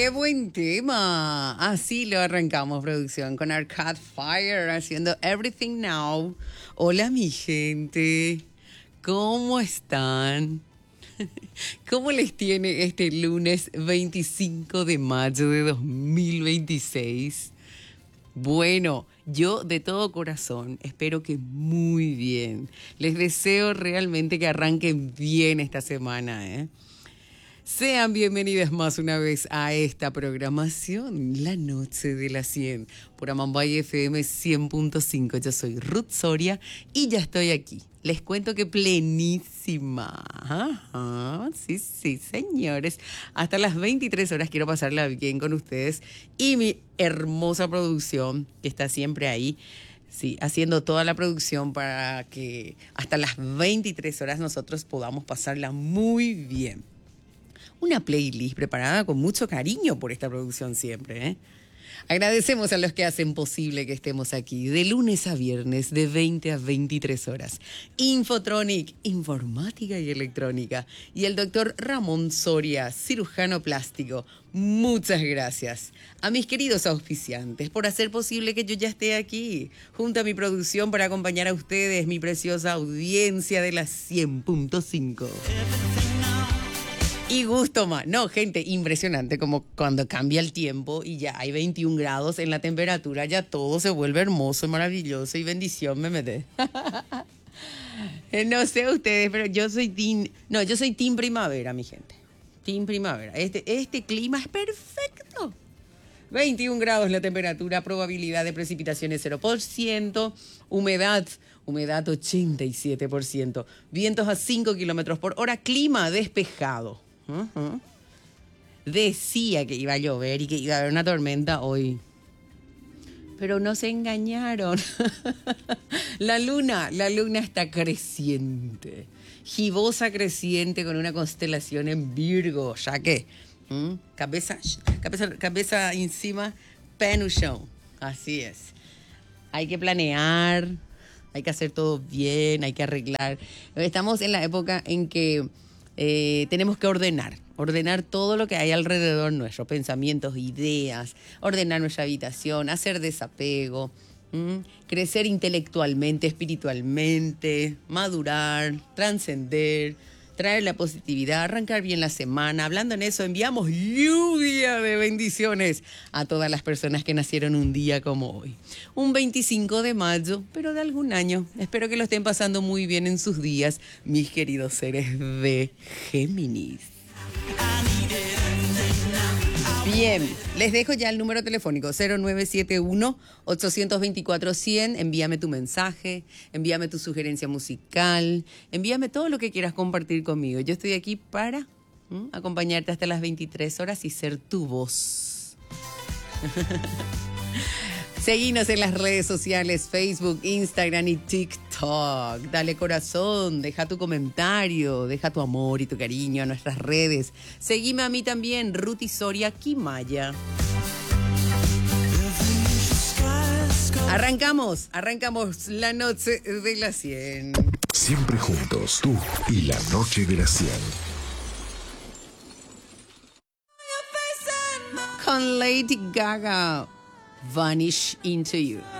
¡Qué buen tema! Así lo arrancamos, producción, con Arcade Fire haciendo Everything Now. Hola, mi gente. ¿Cómo están? ¿Cómo les tiene este lunes 25 de mayo de 2026? Bueno, yo de todo corazón espero que muy bien. Les deseo realmente que arranquen bien esta semana, ¿eh? Sean bienvenidas más una vez a esta programación, La Noche de la 100, por Amambay FM 100.5. Yo soy Ruth Soria y ya estoy aquí. Les cuento que plenísima. Ajá, sí, señores. Hasta las 23 horas quiero pasarla bien con ustedes y mi hermosa producción que está siempre ahí. Sí, haciendo toda la producción para que hasta las 23 horas nosotros podamos pasarla muy bien. Una playlist preparada con mucho cariño por esta producción siempre, ¿eh? Agradecemos a los que hacen posible que estemos aquí de lunes a viernes de 20 a 23 horas. Infotronic, informática y electrónica. Y el doctor Ramón Soria, cirujano plástico. Muchas gracias a mis queridos auspiciantes por hacer posible que yo ya esté aquí, junto a mi producción para acompañar a ustedes, mi preciosa audiencia de la 100.5. Y gusto más. No, gente, impresionante como cuando cambia el tiempo y ya hay 21 grados en la temperatura, ya todo se vuelve hermoso, maravilloso y bendición me mete. No sé ustedes, pero yo soy team primavera, mi gente. Team primavera. Este clima es perfecto. 21 grados la temperatura, probabilidad de precipitaciones 0%, humedad 87%, vientos a 5 kilómetros por hora, clima despejado. Uh-huh. Decía que iba a llover y que iba a haber una tormenta hoy, pero no se engañaron. La luna está creciente, gibosa creciente con una constelación en Virgo, ya que cabeza encima, penuchón. Así es. Hay que planear, hay que hacer todo bien, hay que arreglar. Estamos en la época en que tenemos que ordenar todo lo que hay alrededor nuestro, pensamientos, ideas, ordenar nuestra habitación, hacer desapego, crecer intelectualmente, espiritualmente, madurar, trascender, traer la positividad, arrancar bien la semana. Hablando en eso, enviamos lluvia de bendiciones a todas las personas que nacieron un día como hoy. Un 25 de mayo, pero de algún año. Espero que lo estén pasando muy bien en sus días, mis queridos seres de Géminis. Bien, les dejo ya el número telefónico 0971-824-100. Envíame tu mensaje, envíame tu sugerencia musical, envíame todo lo que quieras compartir conmigo. Yo estoy aquí para acompañarte hasta las 23 horas y ser tu voz. Seguinos en las redes sociales, Facebook, Instagram y TikTok. Dale corazón, deja tu comentario, deja tu amor y tu cariño a nuestras redes. Seguime a mí también, Ruti Soria Quimaya. Arrancamos la noche de la 100. Siempre juntos, tú y la noche de la 100. Con Lady Gaga. Vanish into You.